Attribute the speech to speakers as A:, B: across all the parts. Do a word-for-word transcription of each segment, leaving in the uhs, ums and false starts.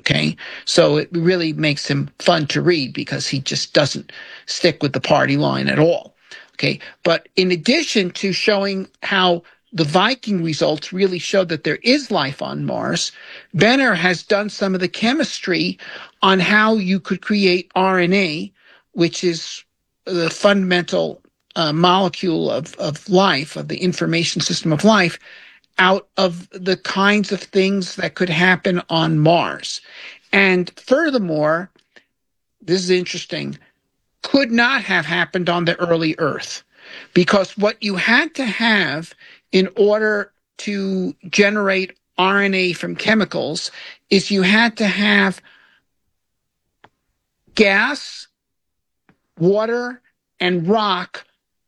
A: Okay, so it really makes him fun to read because he just doesn't stick with the party line at all. Okay, but in addition to showing how the Viking results really show that there is life on Mars, Benner has done some of the chemistry on how you could create R N A, which is the fundamental uh, molecule of, of life, of the information system of life, out of the kinds of things that could happen on Mars. And furthermore, this is interesting, could not have happened on the early Earth, because what you had to have in order to generate R N A from chemicals is you had to have gas, water, and rock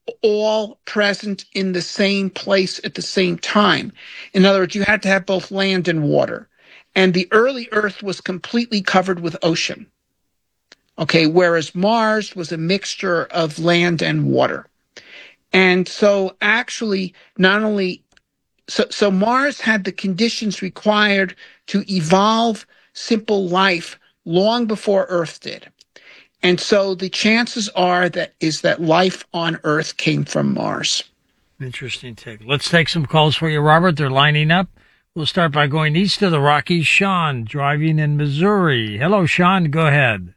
A: all present in the same place at the same time. In other words, you had to have both land and water. And the early Earth was completely covered with ocean. Okay, whereas Mars was a mixture of land and water. And so actually, not only, so, so Mars had the conditions required to evolve simple life long before Earth did. And so the chances are that is that life on Earth came from Mars.
B: Interesting take. Let's take some calls for you, Robert. They're lining up. We'll start by going east of the Rockies. Sean, driving in Missouri. Hello, Sean. Go ahead.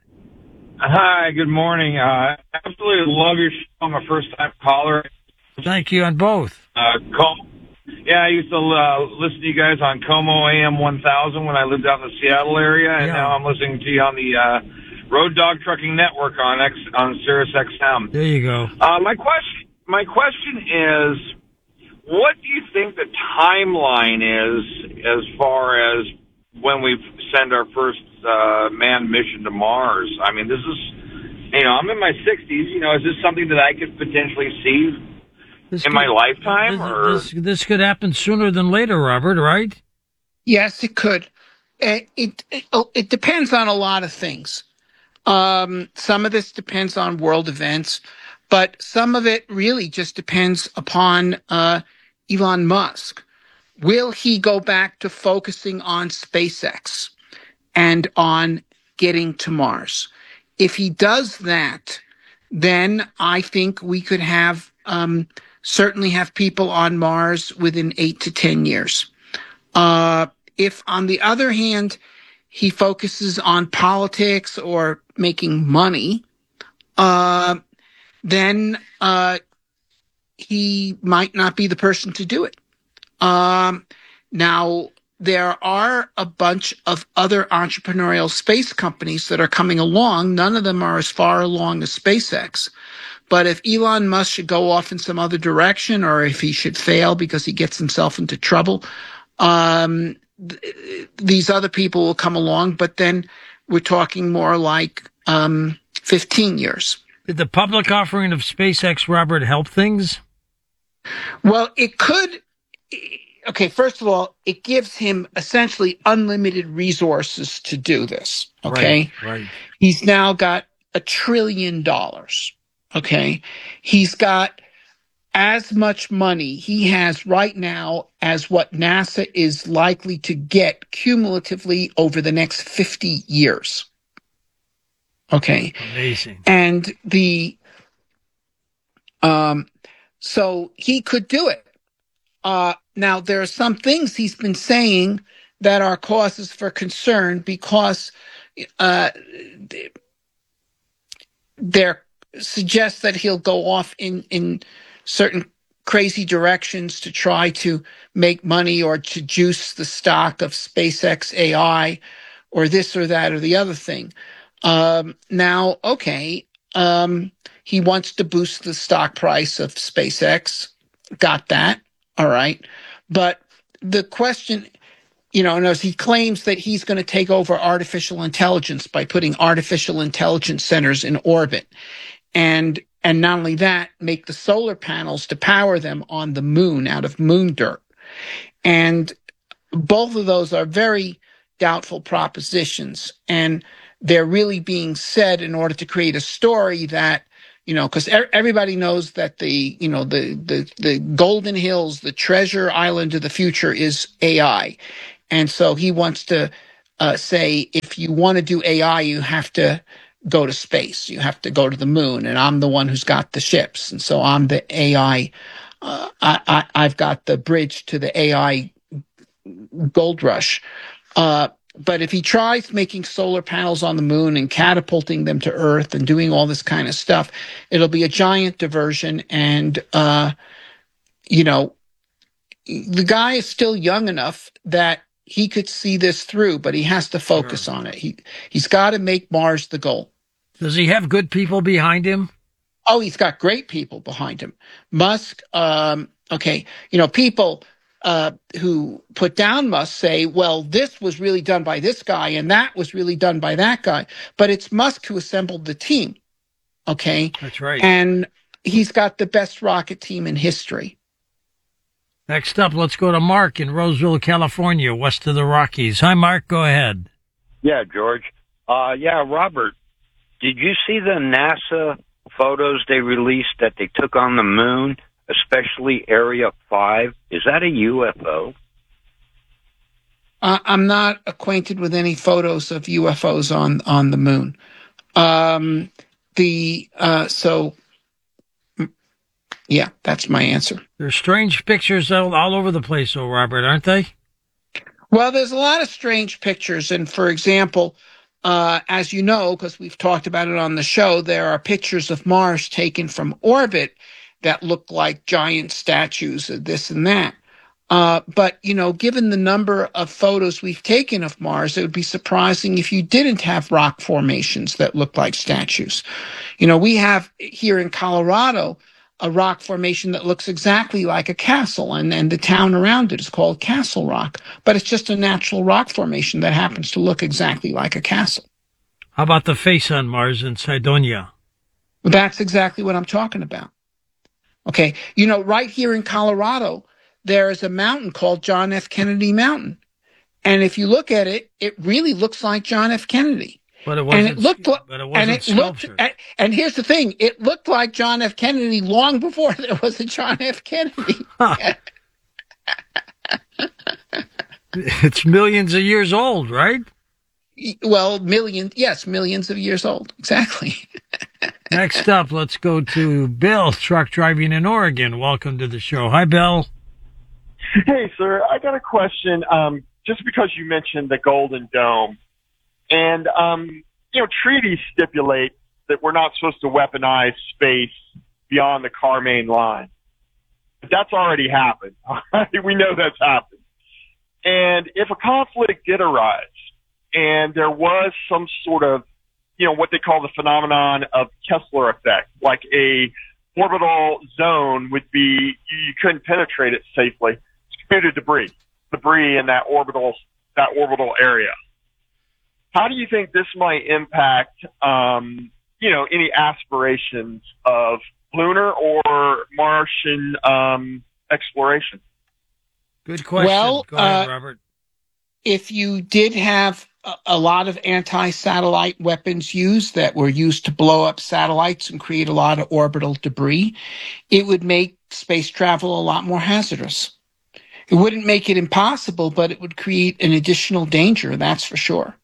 C: Hi, good morning. Uh, I absolutely love your show. I'm a first-time caller.
B: Thank you on both.
C: Uh, Com- yeah, I used to uh, listen to you guys on Como A M one thousand when I lived out in the Seattle area, and
B: yeah.
C: now I'm listening to you on the uh, Road Dog Trucking Network on X on Sirius X M.
B: There you go.
C: Uh, my question, my question is, what do you think the timeline is as far as when we send our first uh, manned mission to Mars? I mean, this is, you know, I'm in my sixties. You know, is this something that I could potentially see
B: this
C: in
B: could,
C: my lifetime?
B: This,
C: or
B: this, this could happen sooner than later, Robert, right?
A: Yes, it could. It, it, it, it depends on a lot of things. Um, some of this depends on world events, but some of it really just depends upon uh, Elon Musk. Will he go back to focusing on SpaceX and on getting to Mars? If he does that, then I think we could have um, certainly have people on Mars within eight to ten years. Uh, if, on the other hand, he focuses on politics or making money, uh, then uh, he might not be the person to do it. Um, now, there are a bunch of other entrepreneurial space companies that are coming along. None of them are as far along as SpaceX. But if Elon Musk should go off in some other direction, or if he should fail because he gets himself into trouble, um, th- these other people will come along. But then we're talking more like um, fifteen years.
B: Did the public offering of SpaceX, Robert, help things?
A: Well, it could. Okay, first of all, it gives him essentially unlimited resources to do this. Okay,
B: right, right.
A: He's now got a trillion dollars. Okay, he's got as much money he has right now as what NASA is likely to get cumulatively over the next fifty years. Okay,
B: amazing.
A: And the um, so he could do it. Uh, now, there are some things he's been saying that are causes for concern because uh, there suggests that he'll go off in, in certain crazy directions to try to make money or to juice the stock of SpaceX A I or this or that or the other thing. Um, now, okay, um, he wants to boost the stock price of SpaceX. Got that. All right. But the question, you know, as he claims that he's going to take over artificial intelligence by putting artificial intelligence centers in orbit. And and not only that, make the solar panels to power them on the moon out of moon dirt. And both of those are very doubtful propositions. And they're really being said in order to create a story that, you know, because er- everybody knows that the, you know, the, the, the Golden Hills, the treasure island of the future is A I. And so he wants to uh, say, if you want to do A I, you have to go to space. You have to go to the moon. And I'm the one who's got the ships. And so I'm the A I. Uh, I, I, I've got the bridge to the A I gold rush. Uh, but if he tries making solar panels on the moon and catapulting them to Earth and doing all this kind of stuff, it'll be a giant diversion. And, uh, you know, the guy is still young enough that he could see this through, but he has to focus
B: Sure.
A: on it. He, he's got to make Mars the goal.
B: Does he have good people behind him?
A: Oh, he's got great people behind him. Musk, um, okay, you know, people uh, who put down Musk say, well, this was really done by this guy and that was really done by that guy. But it's Musk who assembled the team, okay?
B: That's right.
A: And he's got the best rocket team in history.
B: Next up, let's go to Mark in Roseville, California, west of the Rockies. Hi, Mark. Go ahead.
D: Yeah, George. Uh, yeah, Robert, did you see the NASA photos they released that they took on the moon, especially Area five? Is that a U F O?
A: Uh, I'm not acquainted with any photos of U F Os on, on the moon. Um, the uh, so, yeah, that's my answer.
B: There's strange pictures all, all over the place, though, Robert, aren't they?
A: Well, there's a lot of strange pictures. And for example, uh, as you know, because we've talked about it on the show, there are pictures of Mars taken from orbit that look like giant statues of this and that. Uh, but, you know, given the number of photos we've taken of Mars, it would be surprising if you didn't have rock formations that look like statues. You know, we have here in Colorado a rock formation that looks exactly like a castle, and, and the town around it is called Castle Rock. But it's just a natural rock formation that happens to look exactly like a castle.
B: How about the face on Mars in Cydonia?
A: That's exactly what I'm talking about. Okay, you know, right here in Colorado, there is a mountain called John F. Kennedy Mountain. And if you look at it, it really looks like John F. Kennedy.
B: But it wasn't,
A: and it looked like,
B: but it
A: and
B: wasn't
A: it looked,
B: sculptured.
A: and, and here's the thing, it looked like John F. Kennedy long before there was a John F. Kennedy.
B: Huh. It's millions of years old, right?
A: Well, millions, yes, millions of years old. Exactly.
B: Next up, let's go to Bill, truck driving in Oregon. Welcome to the show. Hi, Bill.
E: Hey, sir, I got a question. Um, just because you mentioned the Golden Dome, and um, you know, treaties stipulate that we're not supposed to weaponize space beyond the car main line. But that's already happened. We know that's happened. And if a conflict did arise, and there was some sort of, you know, what they call the phenomenon of Kessler effect, like a orbital zone would be, you couldn't penetrate it safely. It's computed debris, debris in that orbital, that orbital area. How do you think this might impact, um, you know, any aspirations of lunar or Martian um, exploration?
B: Good question.
A: Well,
B: Go ahead,
A: uh,
B: Robert.
A: If you did have a, a lot of anti-satellite weapons used that were used to blow up satellites and create a lot of orbital debris, it would make space travel a lot more hazardous. It wouldn't make it impossible, but it would create an additional danger, that's for sure.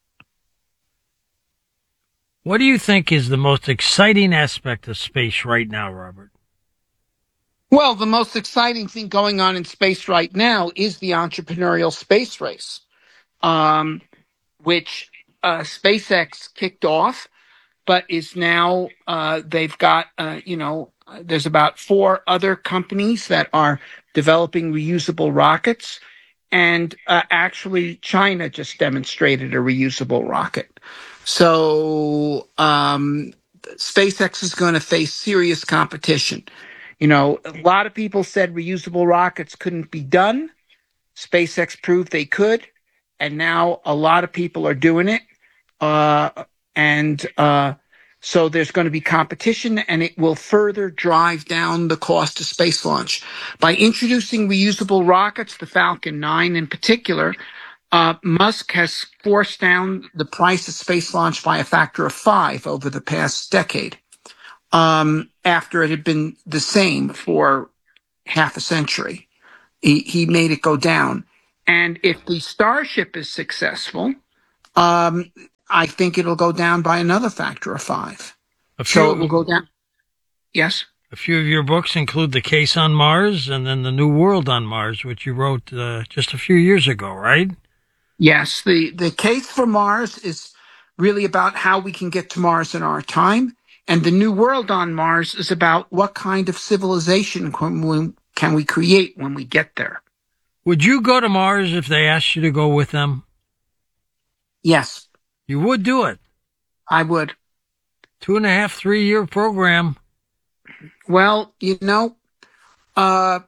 B: What do you think is the most exciting aspect of space right now, Robert?
A: Well, the most exciting thing going on in space right now is the entrepreneurial space race, um, which uh, SpaceX kicked off, but is now, uh, they've got, uh, you know, there's about four other companies that are developing reusable rockets. And uh, actually, China just demonstrated a reusable rocket. So um, SpaceX is going to face serious competition. You know, a lot of people said reusable rockets couldn't be done. SpaceX proved they could. And now a lot of people are doing it. Uh, and uh, so there's going to be competition, and it will further drive down the cost of space launch. By introducing reusable rockets, the Falcon nine in particular, uh, Musk has forced down the price of space launch by a factor of five over the past decade, um, after it had been the same for half a century. He, he made it go down. And if the Starship is successful, um, I think it'll go down by another factor of five.
B: A few,
A: So it will go down. Yes.
B: A few of your books include The Case on Mars and then The New World on Mars, which you wrote uh, just a few years ago, right?
A: Yes. The, the Case for Mars is really about how we can get to Mars in our time. And The New World on Mars is about what kind of civilization can we, can we create when we get there.
B: Would you go to Mars if they asked you to go with them?
A: Yes,
B: You would do it.
A: I would.
B: Two and a half, three year program.
A: Well, you know, uh,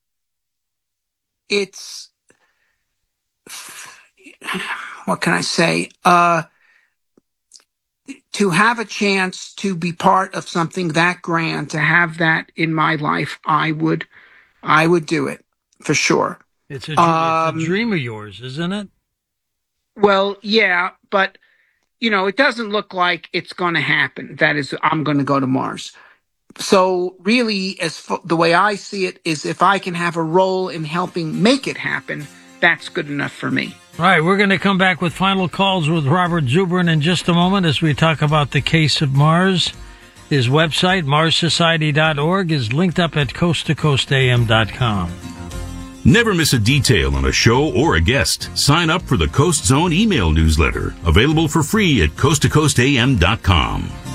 A: it's, what can I say? Uh, to have a chance to be part of something that grand, to have that in my life, I would, I would do it for sure.
B: It's a,
A: Um,
B: it's a dream of yours, isn't it?
A: Well, yeah, but you know, it doesn't look like it's going to happen. That is, I'm going to go to Mars. So really, as f- the way I see it is, if I can have a role in helping make it happen, that's good enough for me.
B: All right, we're going to come back with final calls with Robert Zubrin in just a moment as we talk about The Case of Mars. His website, mars society dot org, is linked up at coast to coast a m dot com.
F: Never miss a detail on a show or a guest. Sign up for the Coast Zone email newsletter, available for free at coast to coast a m dot com.